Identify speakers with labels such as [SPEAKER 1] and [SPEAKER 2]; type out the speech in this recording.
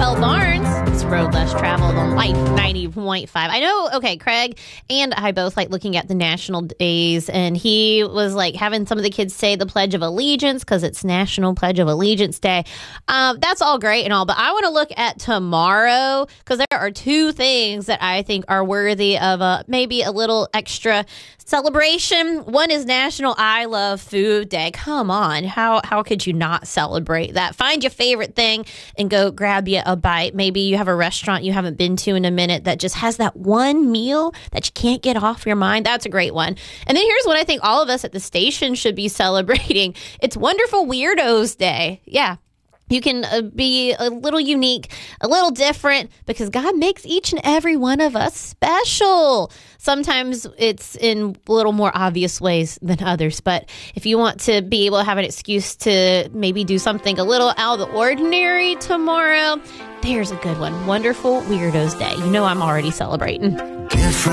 [SPEAKER 1] Bell Barnes. It's Road Less Traveled on Life 90.5. I know, okay, Craig and I both like looking at the national days, and he was like having some of the kids say the Pledge of Allegiance because it's National Pledge of Allegiance Day. That's all great and all, but I want to look at tomorrow because there are two things that I think are worthy of maybe a little extra celebration. One is National I Love Food Day. Come on. How could you not celebrate that? Find your favorite thing and go grab you a bite. Maybe you have a restaurant you haven't been to in a minute that just has that one meal that you can't get off your mind. That's a great one. And then here's what I think all of us at the station should be celebrating. It's Wonderful Weirdos Day. Yeah. You can be a little unique, a little different, because God makes each and every one of us special. Sometimes it's in a little more obvious ways than others. But if you want to be able to have an excuse to maybe do something a little out of the ordinary tomorrow, there's a good one. Wonderful Weirdos Day. You know I'm already celebrating.